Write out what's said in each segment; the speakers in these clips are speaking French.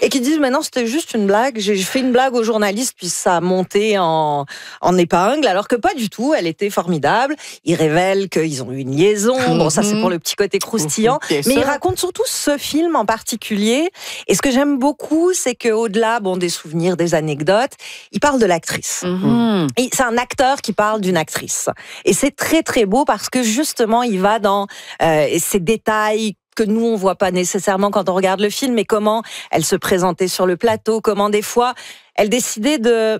qui disent maintenant c'était juste une blague. J'ai fait une blague aux journalistes puis ça a monté en épingle, alors que pas du tout. Elle était formidable. Ils révèlent qu'ils ont eu une liaison. Bon, ça c'est pour le petit côté croustillant. Mais ils racontent surtout ce film en particulier. Et ce que j'aime beaucoup, c'est que au-delà, des souvenirs, des anecdotes, ils parlent de l'actrice. Et c'est un acteur qui parle d'une actrice. Et c'est très très beau parce que justement, il va dans ces détails que nous, on voit pas nécessairement quand on regarde le film, mais comment elle se présentait sur le plateau, comment des fois, elle décidait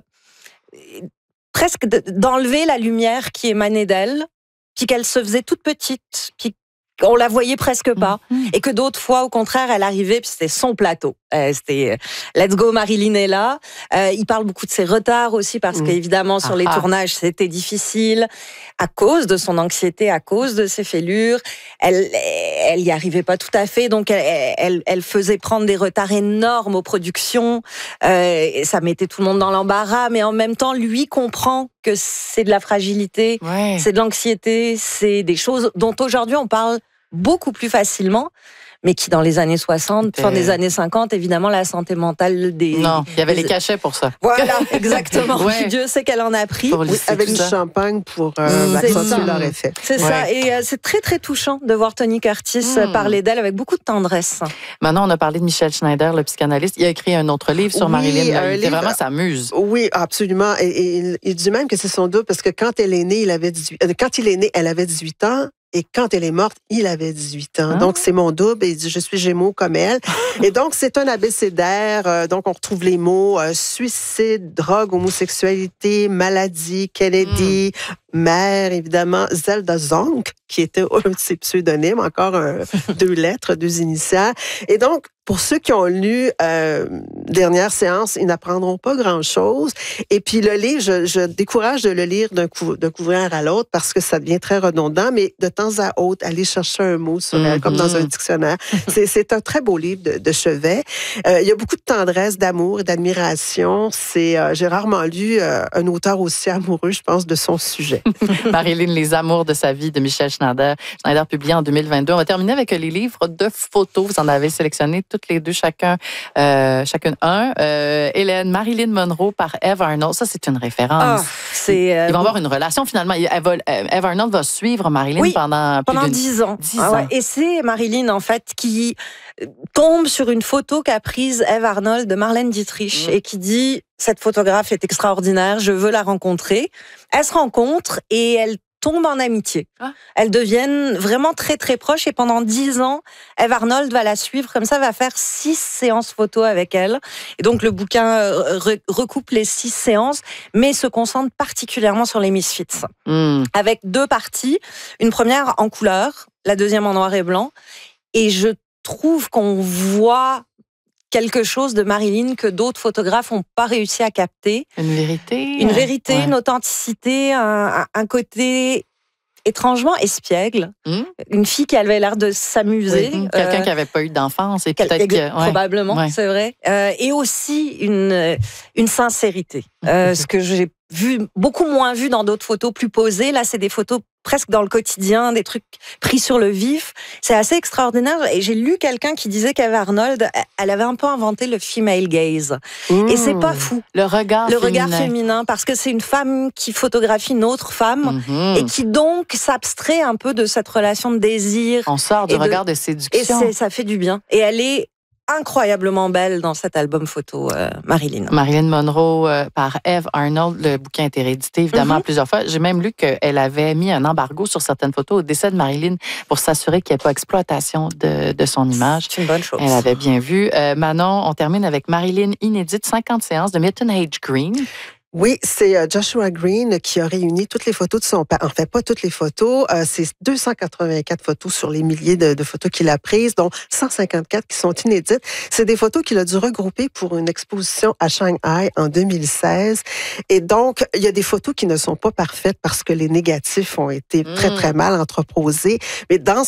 d'enlever la lumière qui émanait d'elle, puis qu'elle se faisait toute petite, puis on la voyait presque pas, et que d'autres fois, au contraire, elle arrivait, puis c'était son plateau. C'était Let's go, Marilyn est là. Il parle beaucoup de ses retards aussi, parce qu'évidemment, sur les tournages, c'était difficile, à cause de son anxiété, à cause de ses fêlures. Elle y arrivait pas tout à fait, donc elle faisait prendre des retards énormes aux productions, et ça mettait tout le monde dans l'embarras, mais en même temps, lui comprend que c'est de la fragilité, c'est de l'anxiété, c'est des choses dont aujourd'hui on parle beaucoup plus facilement, mais qui dans les années 60, fin des années 50, évidemment, la santé mentale des... Non, il y avait les cachets pour ça. Voilà, exactement. Dieu sait qu'elle en a pris. Avec du champagne pour accentuer leur effet. C'est ça, et c'est très, très touchant de voir Tony Curtis parler d'elle avec beaucoup de tendresse. Maintenant, on a parlé de Michel Schneider, le psychanalyste. Il a écrit un autre livre sur Marilyn. C'est vraiment sa muse. Oui, absolument. Et il dit même que c'est son double, parce que quand elle est née, quand il est né, elle avait 18 ans. Et quand elle est morte, il avait 18 ans. Donc, c'est mon double. Et il dit, je suis Gémeaux comme elle. Et donc, c'est un abécédaire. Donc, on retrouve les mots suicide, drogue, homosexualité, maladie, Kennedy, mère, évidemment, Zelda Zonk, qui était un de ses pseudonymes, encore 2 lettres, 2 initiales. Et donc, pour ceux qui ont lu Dernière séance, ils n'apprendront pas grand-chose. Et puis le livre, je décourage de le lire d'un couvert à l'autre parce que ça devient très redondant, mais de temps à autre, aller chercher un mot sur elle, comme dans un dictionnaire. C'est un très beau livre de chevet. Il y a beaucoup de tendresse, d'amour et d'admiration. J'ai rarement lu un auteur aussi amoureux, je pense, de son sujet. Marilyn, Les amours de sa vie de Michel Schneider. Schneider publié en 2022. On va terminer avec les livres de photos. Vous en avez sélectionné toutes les deux, chacune un. Hélène, Marilyn Monroe par Eve Arnold. Ça, c'est une référence. Ils vont avoir une relation finalement. Eve Arnold va suivre Marilyn pendant 10 ans. 10 ans. Et c'est Marilyn, en fait, qui tombe sur une photo qu'a prise Eve Arnold de Marlène Dietrich et qui dit « Cette photographe est extraordinaire, je veux la rencontrer ». Elle se rencontre et elle tombe en amitié. Elles deviennent vraiment très très proches et pendant 10 ans, Eve Arnold va la suivre comme ça, va faire 6 séances photos avec elle. Et donc le bouquin recoupe les 6 séances, mais se concentre particulièrement sur les Misfits. Avec 2 parties, une première en couleur, la deuxième en noir et blanc. Et je trouve qu'on voit quelque chose de Marilyn que d'autres photographes n'ont pas réussi à capter. Une vérité. Une authenticité, un côté étrangement espiègle. Une fille qui avait l'air de s'amuser. Quelqu'un qui n'avait pas eu d'enfance. Et peut-être probablement, c'est vrai. Et aussi une sincérité. Ce que j'ai beaucoup moins vu dans d'autres photos plus posées. Là, c'est des photos presque dans le quotidien, des trucs pris sur le vif. C'est assez extraordinaire. Et j'ai lu quelqu'un qui disait qu'Eve Arnold, elle avait un peu inventé le female gaze. Et c'est pas fou. Le regard féminin, parce que c'est une femme qui photographie une autre femme et qui donc s'abstrait un peu de cette relation de désir. On sort du regard de séduction. Et ça fait du bien. Et elle est incroyablement belle dans cet album photo, Marilyn. Marilyn Monroe par Eve Arnold. Le bouquin a été réédité, évidemment, plusieurs fois. J'ai même lu qu'elle avait mis un embargo sur certaines photos au décès de Marilyn pour s'assurer qu'il n'y ait pas exploitation de son image. C'est une bonne chose. Elle avait bien vu. Manon, on termine avec Marilyn inédite, 50 séances de Milton H. Green. Oui, c'est Joshua Green qui a réuni toutes les photos de son père. En fait, pas toutes les photos. C'est 284 photos sur les milliers de photos qu'il a prises, dont 154 qui sont inédites. C'est des photos qu'il a dû regrouper pour une exposition à Shanghai en 2016. Et donc, il y a des photos qui ne sont pas parfaites parce que les négatifs ont été très, très mal entreposés. Mais dans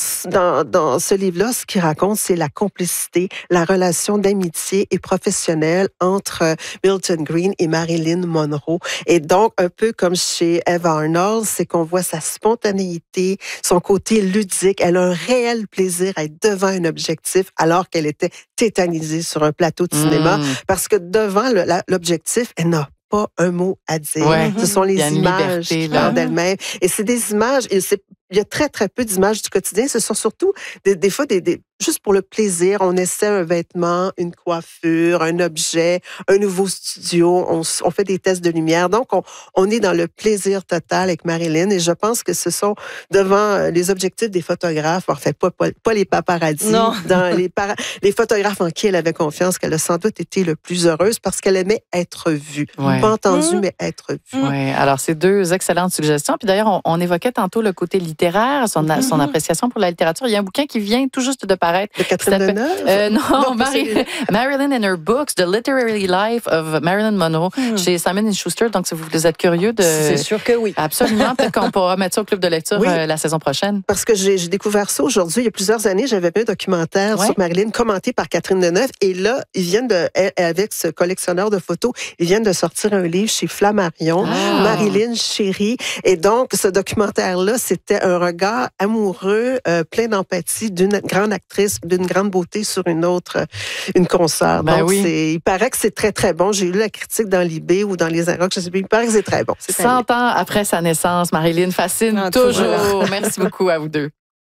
ce livre-là, ce qu'il raconte, c'est la complicité, la relation d'amitié et professionnelle entre Milton Green et Marilyn Monroe. Monroe. Et donc, un peu comme chez Eva Arnold, c'est qu'on voit sa spontanéité, son côté ludique. Elle a un réel plaisir à être devant un objectif alors qu'elle était tétanisée sur un plateau de cinéma. Parce que devant l'objectif, elle n'a pas un mot à dire. Ouais. Ce sont les images liberté, qui parlent d'elles-mêmes. Et c'est des images, il y a très, très peu d'images du quotidien. Ce sont surtout des fois juste pour le plaisir. On essaie un vêtement, une coiffure, un objet, un nouveau studio. On fait des tests de lumière. Donc, on est dans le plaisir total avec Marilyn. Et je pense que ce sont devant les objectifs des photographes, en fait, pas les paparazzis, non. dans les photographes en qui elle avait confiance, qu'elle a sans doute été le plus heureuse parce qu'elle aimait être vue. Ouais. Pas entendue, mais être vue. Oui, alors c'est deux excellentes suggestions. Puis d'ailleurs, on évoquait tantôt le côté littéraire, son appréciation pour la littérature. Il y a un bouquin qui vient tout juste de paraître. De Catherine Deneuve? Non, Marilyn and Her Books, The Literary Life of Marilyn Monroe, chez Simon & Schuster. Donc, si vous êtes curieux de... C'est sûr que oui. Absolument. Peut-être qu'on pourra mettre ça au club de lecture la saison prochaine. Parce que j'ai découvert ça aujourd'hui. Il y a plusieurs années, j'avais vu un documentaire sur Marilyn commenté par Catherine Deneuve. Et là, ils viennent avec ce collectionneur de photos, ils viennent de sortir un livre chez Flammarion, Marilyn Chérie. Et donc, ce documentaire-là, c'était un regard amoureux, plein d'empathie d'une grande actrice, d'une grande beauté sur une consoeur. Donc, il paraît que c'est très, très bon. J'ai lu la critique dans l'IB ou dans les Inrocks, je sais plus. Il paraît que c'est très bon. 100 ans après sa naissance, Marilyn fascine toujours. Merci beaucoup à vous deux.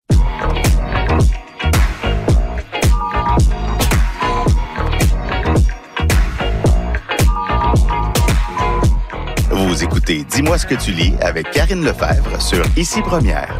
Vous écoutez Dis-moi ce que tu lis avec Karine Lefebvre sur Ici Première.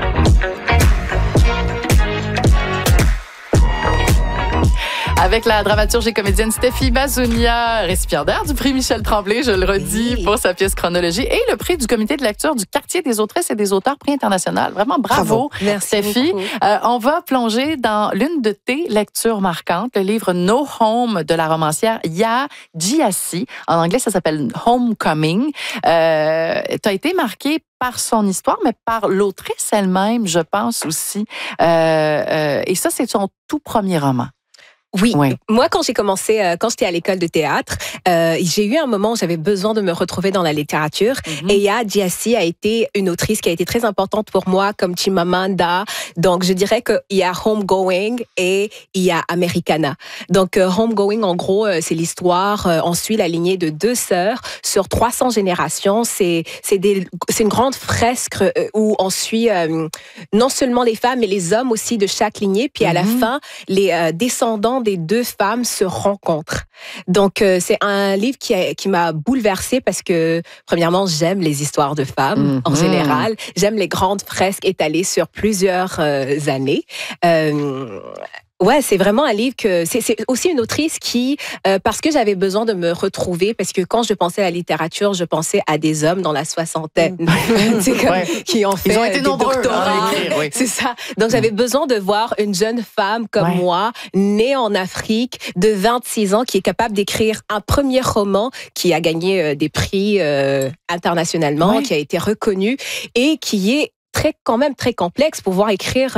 Avec la dramaturge et comédienne Stéphie Bazounia, récipiendaire du prix Michel Tremblay, je le redis, pour sa pièce Chronologie, et le prix du comité de lecture du quartier des autrices et des auteurs, prix international. Vraiment, bravo. Merci Stéphie. On va plonger dans l'une de tes lectures marquantes, le livre No Home de la romancière Yaa Gyasi. En anglais, ça s'appelle Homecoming. Tu as été marquée par son histoire, mais par l'autrice elle-même, je pense aussi. Et ça, c'est son tout premier roman. Oui. Moi, quand j'ai commencé, quand j'étais à l'école de théâtre, j'ai eu un moment où j'avais besoin de me retrouver dans la littérature. Et Yaa Gyasi a été une autrice qui a été très importante pour moi, comme Chimamanda. Donc, je dirais qu'il y a Homegoing et il y a Americana. Donc, Homegoing, en gros, c'est l'histoire. On suit la lignée de 2 sœurs sur 300 générations. C'est une grande fresque où on suit non seulement les femmes, mais les hommes aussi de chaque lignée. Puis à la fin, les descendants des 2 femmes se rencontrent. Donc, c'est un livre qui m'a bouleversée parce que, premièrement, j'aime les histoires de femmes en général. J'aime les grandes fresques étalées sur plusieurs années. Ouais, c'est vraiment un livre que c'est aussi une autrice qui parce que j'avais besoin de me retrouver parce que quand je pensais à la littérature, je pensais à des hommes dans la soixantaine, qui ont fait ils ont été des nombreux doctorats. à écrire, C'est ça. Donc j'avais besoin de voir une jeune femme comme moi, née en Afrique, de 26 ans, qui est capable d'écrire un premier roman qui a gagné des prix internationalement, qui a été reconnu et qui est quand même très complexe pour pouvoir écrire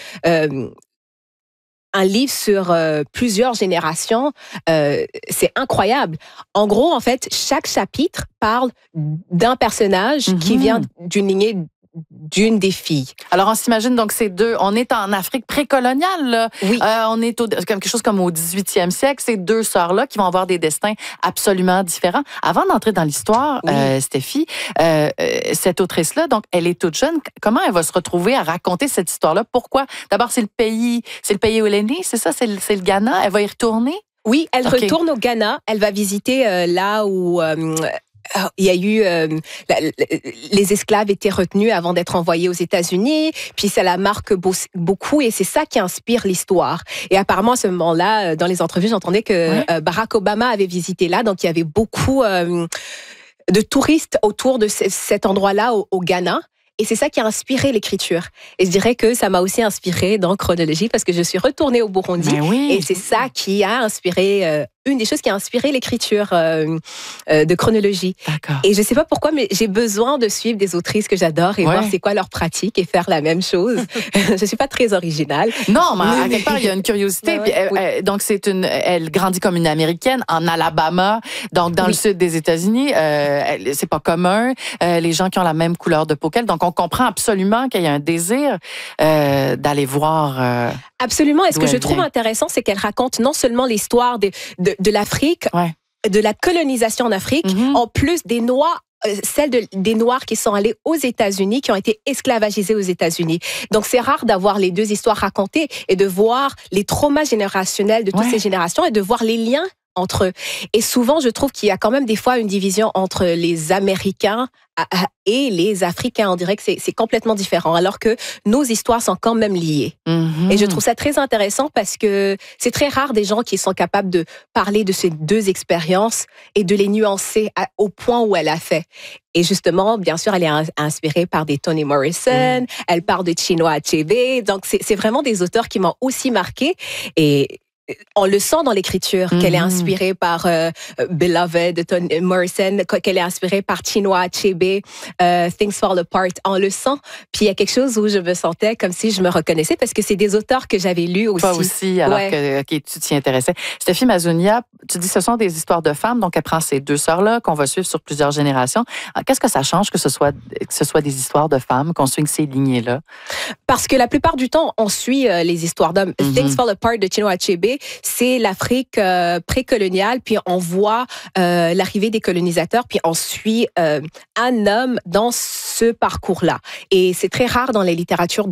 un livre sur plusieurs générations, c'est incroyable. En gros, en fait, chaque chapitre parle d'un personnage qui vient d'une lignée d'une des filles. Alors, on s'imagine donc ces deux, on est en Afrique précoloniale, là. Oui. On est quelque chose comme au 18e siècle, ces 2 sœurs-là qui vont avoir des destins absolument différents. Avant d'entrer dans l'histoire, Stéphie, cette autrice-là, donc, elle est toute jeune. Comment elle va se retrouver à raconter cette histoire-là? Pourquoi? D'abord, c'est le pays où elle est née, c'est ça? C'est le Ghana? Elle va y retourner? Oui, elle retourne au Ghana. Elle va visiter là où... il y a eu les esclaves étaient retenus avant d'être envoyés aux États-Unis, puis ça la marque beaucoup et c'est ça qui inspire l'histoire. Et apparemment à ce moment-là, dans les entrevues, j'entendais que Barack Obama avait visité là, donc il y avait beaucoup de touristes autour de cet endroit-là au Ghana. Et c'est ça qui a inspiré l'écriture. Et je dirais que ça m'a aussi inspiré dans Chronologie parce que je suis retournée au Burundi et c'est ça qui a inspiré une des choses qui a inspiré l'écriture de chronologie. D'accord. Et je sais pas pourquoi, mais j'ai besoin de suivre des autrices que j'adore et voir c'est quoi leur pratique et faire la même chose. Je suis pas très originale. Non, mais à quelque part, il y a une curiosité. Puis, donc, elle grandit comme une Américaine en Alabama, donc dans le sud des États-Unis. C'est pas commun. Les gens qui ont la même couleur de peau qu'elle. Donc, on comprend absolument qu'il y a un désir d'aller voir. Absolument. Et ce que je trouve intéressant, c'est qu'elle raconte non seulement l'histoire de l'Afrique, de la colonisation en Afrique, en plus des Noirs, des Noirs qui sont allés aux États-Unis, qui ont été esclavagisés aux États-Unis. Donc, c'est rare d'avoir les deux histoires racontées et de voir les traumas générationnels de toutes ces générations et de voir les liens entre eux. Et souvent, je trouve qu'il y a quand même des fois une division entre les Américains et les Africains. On dirait que c'est complètement différent, alors que nos histoires sont quand même liées. Et je trouve ça très intéressant parce que c'est très rare des gens qui sont capables de parler de ces deux expériences et de les nuancer au point où elle a fait. Et justement, bien sûr, elle est inspirée par des Toni Morrison, elle parle de Chinua Achebe. Donc, c'est vraiment des auteurs qui m'ont aussi marquée. Et on le sent dans l'écriture qu'elle est inspirée par Beloved de Toni Morrison, qu'elle est inspirée par Chinua Achebe, Things Fall Apart. On le sent. Puis il y a quelque chose où je me sentais comme si je me reconnaissais parce que c'est des auteurs que j'avais lus aussi. Toi aussi, alors que tu t'y intéressais. Stéphie Mazzugna, tu dis que ce sont des histoires de femmes, donc elle prend ces deux sœurs-là qu'on va suivre sur plusieurs générations. Qu'est-ce que ça change que ce soit des histoires de femmes, qu'on suive ces lignées-là? Parce que la plupart du temps, on suit les histoires d'hommes. Things Fall Apart de Chinua Achebe, c'est l'Afrique précoloniale, puis on voit l'arrivée des colonisateurs, puis on suit un homme dans ce parcours-là. Et c'est très rare dans les littératures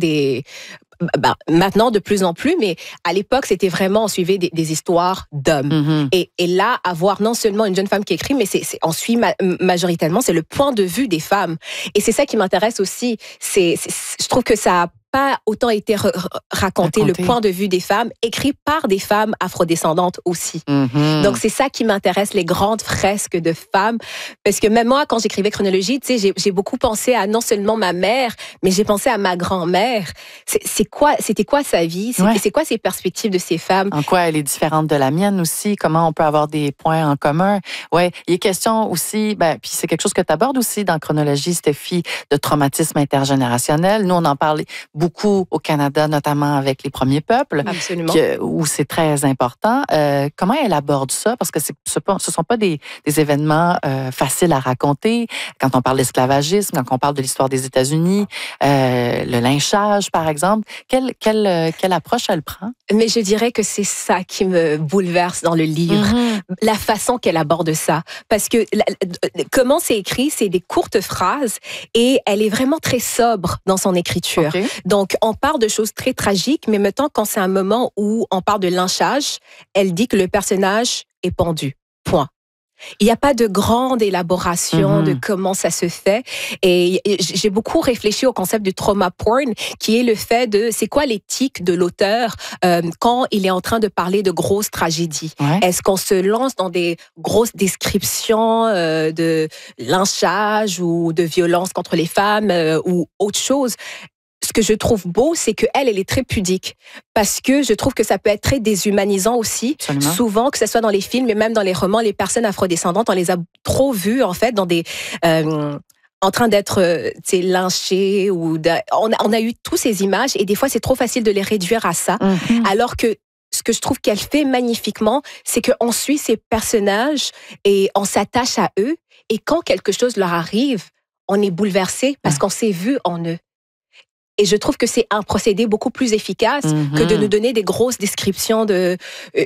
maintenant de plus en plus, mais à l'époque, c'était vraiment, on suivait des histoires d'hommes. Et là, avoir non seulement une jeune femme qui écrit, mais on suit majoritairement, c'est le point de vue des femmes. Et c'est ça qui m'intéresse aussi. Je trouve que ça a pas autant été raconté, le point de vue des femmes, écrit par des femmes afrodescendantes aussi. Donc, c'est ça qui m'intéresse, les grandes fresques de femmes. Parce que même moi, quand j'écrivais Chronologie, tu sais, j'ai beaucoup pensé à non seulement ma mère, mais j'ai pensé à ma grand-mère. C'était quoi sa vie? C'est quoi ses perspectives de ces femmes? En quoi elle est différente de la mienne aussi? Comment on peut avoir des points en commun? Ouais, il est question aussi, puis c'est quelque chose que tu abordes aussi dans Chronologie, Stéphie, de traumatisme intergénérationnel. Nous, on en parlait beaucoup au Canada, notamment avec les premiers peuples, où c'est très important. Comment elle aborde ça? Parce que ce sont pas des événements faciles à raconter. Quand on parle d'esclavagisme, quand on parle de l'histoire des États-Unis, le lynchage, par exemple, quelle approche elle prend? Mais je dirais que c'est ça qui me bouleverse dans le livre, la façon qu'elle aborde ça. Parce que comment c'est écrit, c'est des courtes phrases et elle est vraiment très sobre dans son écriture. Donc, on parle de choses très tragiques, mais mettons quand c'est un moment où on parle de lynchage, elle dit que le personnage est pendu. Point. Il n'y a pas de grande élaboration de comment ça se fait. Et j'ai beaucoup réfléchi au concept du trauma porn, qui est le fait de, c'est quoi l'éthique de l'auteur quand il est en train de parler de grosses tragédies? Est-ce qu'on se lance dans des grosses descriptions de lynchage ou de violence contre les femmes ou autre chose? Ce que je trouve beau, c'est qu'elle est très pudique. Parce que je trouve que ça peut être très déshumanisant aussi. Absolument. Souvent, que ce soit dans les films et même dans les romans, les personnes afrodescendantes, on les a trop vues, en fait, dans des... en train d'être lynchées. On a eu toutes ces images et des fois, c'est trop facile de les réduire à ça. Alors que ce que je trouve qu'elle fait magnifiquement, c'est qu'on suit ces personnages et on s'attache à eux. Et quand quelque chose leur arrive, on est bouleversé parce qu'on s'est vu en eux. Et je trouve que c'est un procédé beaucoup plus efficace que de nous donner des grosses descriptions de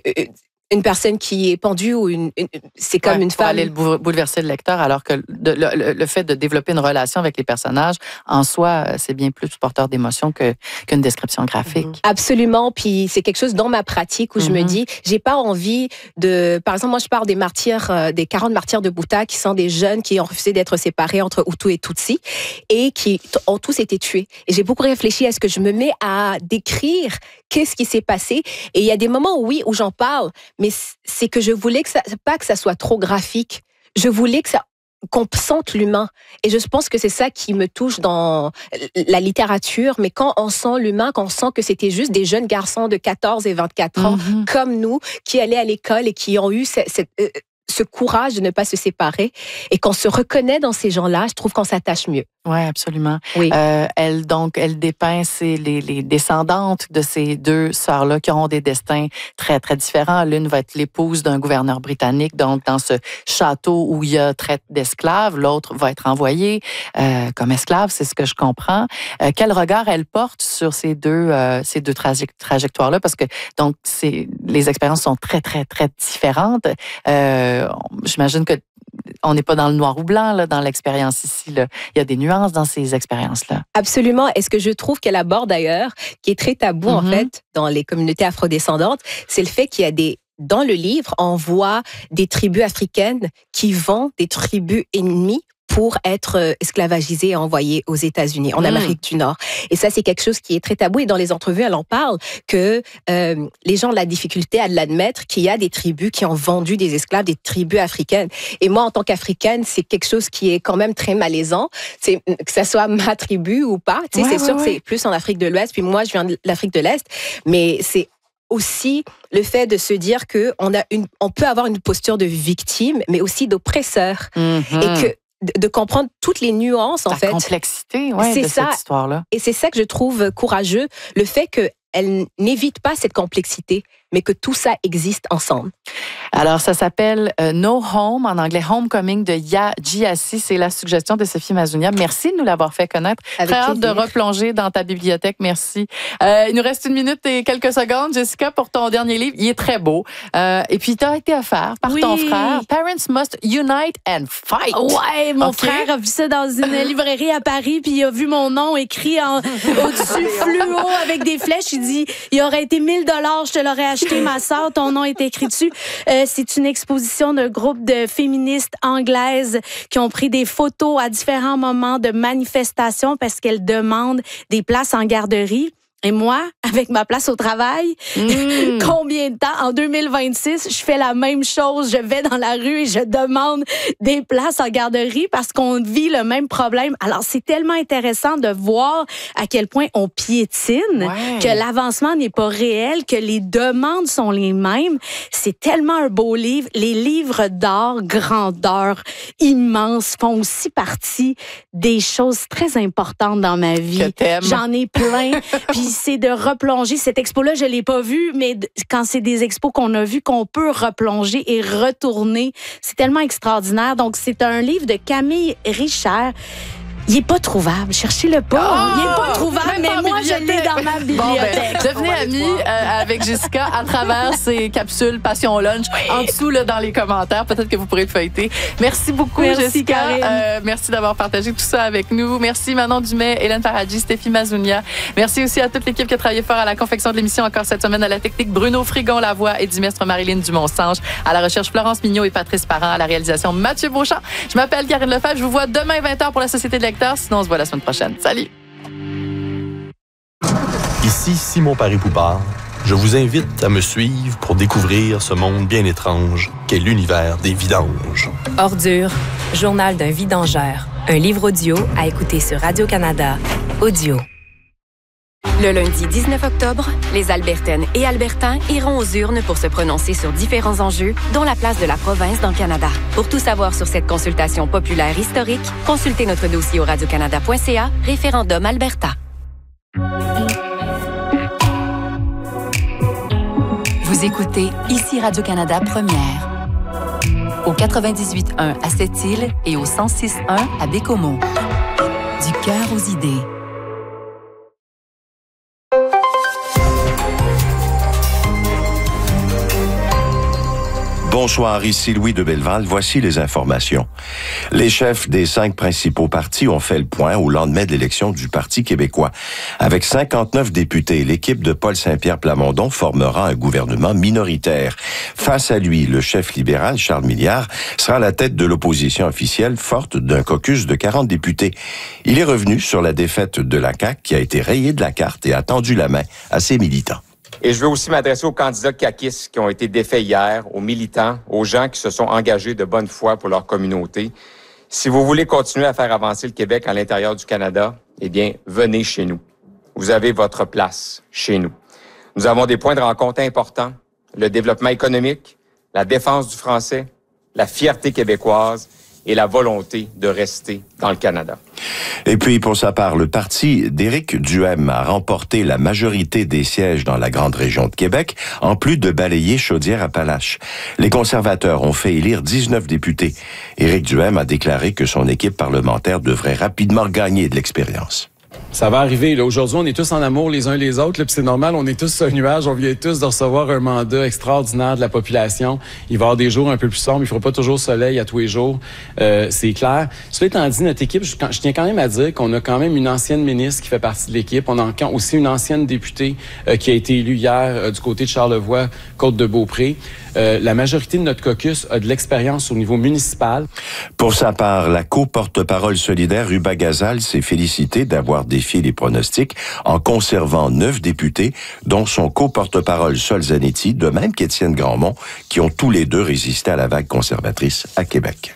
une personne qui est pendue ou c'est comme une pour femme. Aller bouleverser le lecteur, alors que le fait de développer une relation avec les personnages, en soi, c'est bien plus porteur d'émotion qu'une description graphique. Absolument. Puis c'est quelque chose dans ma pratique où je me dis, j'ai pas envie de... Par exemple, moi, je parle des martyrs, des 40 martyrs de Bhouta, qui sont des jeunes qui ont refusé d'être séparés entre Hutu et Tutsi et qui ont tous été tués. Et j'ai beaucoup réfléchi à ce que je me mets à décrire qu'est-ce qui s'est passé. Et il y a des moments, oui, où j'en parle, mais c'est que je voulais pas que ça soit trop graphique. Je voulais que qu'on sente l'humain. Et je pense que c'est ça qui me touche dans la littérature, mais quand on sent l'humain, quand on sent que c'était juste des jeunes garçons de 14 et 24 ans, comme nous, qui allaient à l'école et qui ont eu ce courage de ne pas se séparer, et qu'on se reconnaît dans ces gens-là, je trouve qu'on s'attache mieux. Oui, absolument. Oui. Elle dépeint les descendantes de ces deux sœurs-là qui auront des destins très, très différents. L'une va être l'épouse d'un gouverneur britannique, donc dans ce château où il y a traite d'esclaves. L'autre va être envoyée comme esclave, c'est ce que je comprends. Quel regard elle porte sur ces deux trajectoires-là? Parce que donc les expériences sont très, très, très différentes. J'imagine que on n'est pas dans le noir ou blanc là, dans l'expérience ici. Là. Il y a des nuances dans ces expériences-là. Absolument. Et ce que je trouve qu'elle aborde d'ailleurs, qui est très tabou en fait dans les communautés afrodescendantes, c'est le fait qu'il y a dans le livre, on voit des tribus africaines qui vendent des tribus ennemies pour être esclavagisées et envoyées aux États-Unis, en Amérique du Nord. Et ça, c'est quelque chose qui est très tabou. Et dans les entrevues, elle en parle, que les gens ont la difficulté à l'admettre qu'il y a des tribus qui ont vendu des esclaves, des tribus africaines. Et moi, en tant qu'Africaine, c'est quelque chose qui est quand même très malaisant. C'est, que ça soit ma tribu ou pas. Tu sais, c'est sûr que c'est plus en Afrique de l'Ouest, puis moi, je viens de l'Afrique de l'Est. Mais c'est aussi le fait de se dire que on peut avoir une posture de victime, mais aussi d'oppresseur. Et que de comprendre toutes les nuances, en fait. La complexité, de cette histoire-là. Et c'est ça que je trouve courageux, le fait qu'elle n'évite pas cette complexité, mais que tout ça existe ensemble. Alors, ça s'appelle No Home, en anglais Homecoming de Yaa Gyasi. C'est la suggestion de Sophie Mazounia. Merci de nous l'avoir fait connaître. Avec Très hâte plaisir. de replonger dans ta bibliothèque. Merci. Il nous reste 1 minute et quelques secondes, Jessica, pour ton dernier livre. Il est très beau. Et puis, il t'a été offert par ton frère. Parents Must Unite and Fight. Ouais, mon frère a vu ça dans une librairie à Paris, puis il a vu mon nom écrit au-dessus fluo avec des flèches. Il dit, il aurait été 1 000 $, je te l'aurais acheté, ma sœur, ton nom est écrit dessus. C'est une exposition d'un groupe de féministes anglaises qui ont pris des photos à différents moments de manifestations parce qu'elles demandent des places en garderie. Et moi, avec ma place au travail, combien de temps? En 2026, je fais la même chose. Je vais dans la rue et je demande des places en garderie parce qu'on vit le même problème. Alors, c'est tellement intéressant de voir à quel point on piétine, que l'avancement n'est pas réel, que les demandes sont les mêmes. C'est tellement un beau livre. Les livres d'art, grandeur, immenses, font aussi partie des choses très importantes dans ma vie. Que t'aimes. J'en ai plein. Puis c'est de replonger. Cette expo-là, je l'ai pas vue, mais quand c'est des expos qu'on a vues, qu'on peut replonger et retourner, c'est tellement extraordinaire. Donc, c'est un livre de Camille Richard. Il n'est pas trouvable. Cherchez-le pas. Il n'est pas trouvable, mais moi, je l'ai dans ma bibliothèque. Devenez amis avec Jessica à travers ces capsules Passion Lunch. En dessous, là, dans les commentaires, peut-être que vous pourrez le feuilleter. Merci beaucoup, Jessica. Merci d'avoir partagé tout ça avec nous. Merci Manon Dumais, Hélène Faradji, Stéphie Mazounia. Merci aussi à toute l'équipe qui a travaillé fort à la confection de l'émission encore cette semaine, à la technique Bruno Frigon-Lavoie et Dimestre Marilyn Dumont-Sange, à la recherche Florence Mignot et Patrice Parent, à la réalisation Mathieu Beauchamp. Je m'appelle Karine Lefebvre. Je vous vois demain 20h pour la Société de lecteurs. Sinon, on se voit la semaine prochaine. Salut! Ici Simon Paris-Poupard. Je vous invite à me suivre pour découvrir ce monde bien étrange qu'est l'univers des vidanges. Ordure, journal d'un vidangeur. Un livre audio à écouter sur Radio-Canada. Audio. Le lundi 19 octobre, les Albertaines et Albertains iront aux urnes pour se prononcer sur différents enjeux, dont la place de la province dans le Canada. Pour tout savoir sur cette consultation populaire historique, consultez notre dossier au radiocanada.ca, référendum Alberta. Vous écoutez ici Radio-Canada Première. Au 98.1 à Sept-Îles et au 106.1 à Bécomo. Du cœur aux idées. Bonsoir, ici Louis de Belleval. Voici les informations. Les chefs des 5 principaux partis ont fait le point au lendemain de l'élection du Parti québécois. Avec 59 députés, l'équipe de Paul Saint-Pierre Plamondon formera un gouvernement minoritaire. Face à lui, le chef libéral, Charles Milliard, sera à la tête de l'opposition officielle forte d'un caucus de 40 députés. Il est revenu sur la défaite de la CAQ qui a été rayée de la carte et a tendu la main à ses militants. Et je veux aussi m'adresser aux candidats caquistes qui ont été défaits hier, aux militants, aux gens qui se sont engagés de bonne foi pour leur communauté. Si vous voulez continuer à faire avancer le Québec à l'intérieur du Canada, eh bien, venez chez nous. Vous avez votre place chez nous. Nous avons des points de rencontre importants, le développement économique, la défense du français, la fierté québécoise et la volonté de rester dans le Canada. Et puis, pour sa part, le parti d'Éric Duhem a remporté la majorité des sièges dans la grande région de Québec, en plus de balayer Chaudière-Appalaches. Les conservateurs ont fait élire 19 députés. Éric Duhem a déclaré que son équipe parlementaire devrait rapidement gagner de l'expérience. Ça va arriver. Là. Aujourd'hui, on est tous en amour les uns les autres. Là, puis c'est normal, on est tous sur un nuage. On vient tous de recevoir un mandat extraordinaire de la population. Il va y avoir des jours un peu plus sombres. Il ne fera pas toujours soleil à tous les jours. C'est clair. Cela étant dit, notre équipe, je tiens quand même à dire qu'on a quand même une ancienne ministre qui fait partie de l'équipe. On a aussi une ancienne députée qui a été élue hier du côté de Charlevoix, Côte-de-Beaupré. La majorité de notre caucus a de l'expérience au niveau municipal. Pour sa part, la co-porte-parole solidaire Ruba Gazal s'est félicitée d'avoir défié les pronostics en conservant 9 députés, dont son co-porte-parole Sol Zanetti, de même qu'Étienne Grandmont, qui ont tous les deux résisté à la vague conservatrice à Québec.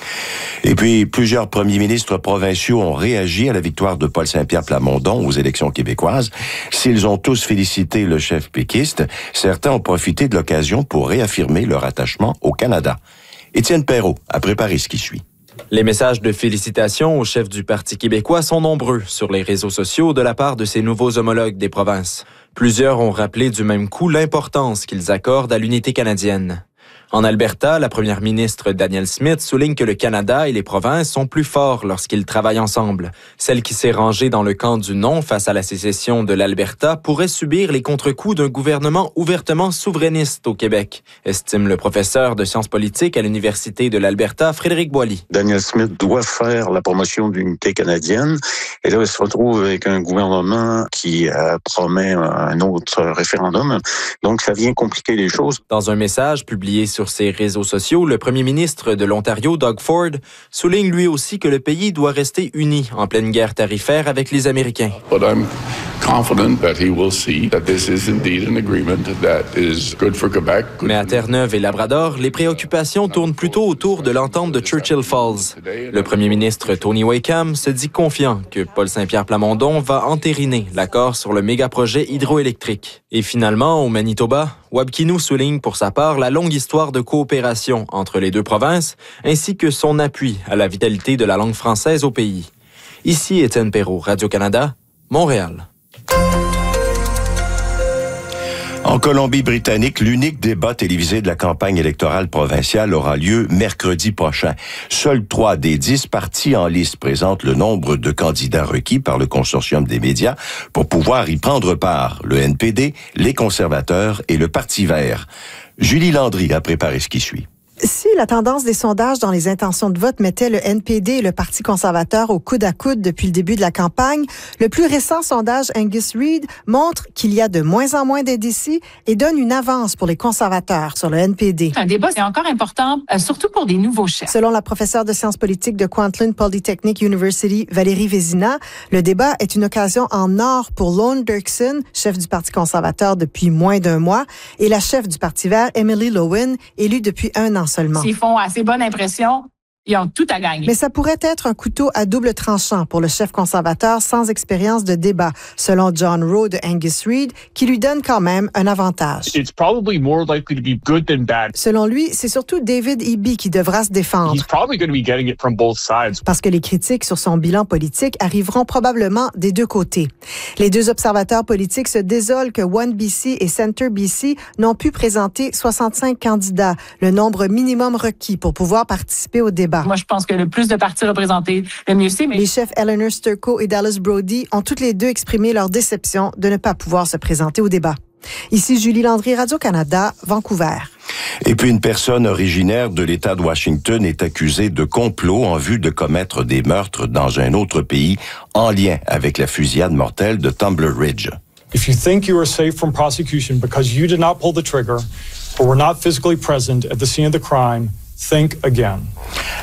Et puis, plusieurs premiers ministres provinciaux ont réagi à la victoire de Paul Saint-Pierre Plamondon aux élections québécoises. S'ils ont tous félicité le chef péquiste, certains ont profité de l'occasion pour réaffirmer leur attachement au Canada. Étienne Perrault a préparé ce qui suit. Les messages de félicitations au chef du Parti québécois sont nombreux sur les réseaux sociaux de la part de ses nouveaux homologues des provinces. Plusieurs ont rappelé du même coup l'importance qu'ils accordent à l'unité canadienne. En Alberta, la première ministre Danielle Smith souligne que le Canada et les provinces sont plus forts lorsqu'ils travaillent ensemble. Celle qui s'est rangée dans le camp du non face à la sécession de l'Alberta pourrait subir les contre-coups d'un gouvernement ouvertement souverainiste au Québec, estime le professeur de sciences politiques à l'Université de l'Alberta, Frédéric Boily. Danielle Smith doit faire la promotion d'une unité canadienne et là, elle se retrouve avec un gouvernement qui promet un autre référendum. Donc, ça vient compliquer les choses. Dans un message publié sur ses réseaux sociaux, le premier ministre de l'Ontario, Doug Ford, souligne lui aussi que le pays doit rester uni en pleine guerre tarifaire avec les Américains. Mais à Terre-Neuve et Labrador, les préoccupations tournent plutôt autour de l'entente de Churchill Falls. Le premier ministre Tony Wakeham se dit confiant que Paul Saint-Pierre Plamondon va entériner l'accord sur le méga-projet hydroélectrique. Et finalement, au Manitoba, Wab Kinew souligne pour sa part la longue histoire de coopération entre les deux provinces, ainsi que son appui à la vitalité de la langue française au pays. Ici Étienne Perrault, Radio-Canada, Montréal. En Colombie-Britannique, l'unique débat télévisé de la campagne électorale provinciale aura lieu mercredi prochain. Seuls 3 des 10 partis en liste présentent le nombre de candidats requis par le consortium des médias pour pouvoir y prendre part. Le NPD, les conservateurs et le Parti vert. Julie Landry a préparé ce qui suit. Si la tendance des sondages dans les intentions de vote mettait le NPD et le Parti conservateur au coude à coude depuis le début de la campagne, le plus récent sondage Angus Reid montre qu'il y a de moins en moins d'indécis et donne une avance pour les conservateurs sur le NPD. Un débat, c'est encore important, surtout pour des nouveaux chefs. Selon la professeure de sciences politiques de Kwantlen Polytechnic University, Valérie Vézina, le débat est une occasion en or pour Lorne Dirksen, chef du Parti conservateur depuis moins d'1 mois, et la chef du Parti vert, Emily Lowen, élue depuis 1 an seulement. S'ils font assez bonne impression, ils ont tout à gagner. Mais ça pourrait être un couteau à double tranchant pour le chef conservateur sans expérience de débat, selon John Rowe de Angus Reid, qui lui donne quand même un avantage. It's probably more likely to be good than bad. Selon lui, c'est surtout David Eby qui devra se défendre. He's probably going to be getting it from both sides. Parce que les critiques sur son bilan politique arriveront probablement des deux côtés. Les deux observateurs politiques se désolent que One BC et Centre BC n'ont pu présenter 65 candidats, le nombre minimum requis pour pouvoir participer au débat. Moi, je pense que le plus de partis représentés, le mieux c'est. Mais... Les chefs Eleanor Sturko et Dallas Brody ont toutes les deux exprimé leur déception de ne pas pouvoir se présenter au débat. Ici Julie Landry, Radio-Canada, Vancouver. Et puis une personne originaire de l'État de Washington est accusée de complot en vue de commettre des meurtres dans un autre pays en lien avec la fusillade mortelle de Tumbler Ridge. If you think you are safe from prosecution because you did not pull the trigger or were not physically present at the scene of the crime, think again.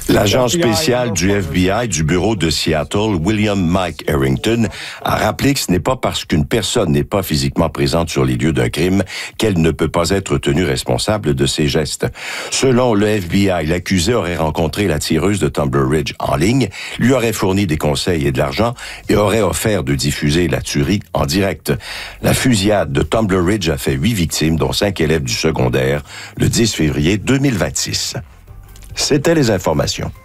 L'agent spécial du FBI du bureau de Seattle, William Mike Harrington, a rappelé que ce n'est pas parce qu'une personne n'est pas physiquement présente sur les lieux d'un crime qu'elle ne peut pas être tenue responsable de ses gestes. Selon le FBI, l'accusé aurait rencontré la tireuse de Tumbler Ridge en ligne, lui aurait fourni des conseils et de l'argent et aurait offert de diffuser la tuerie en direct. La fusillade de Tumbler Ridge a fait 8 victimes, dont 5 élèves du secondaire, le 10 février 2026. C'était les informations.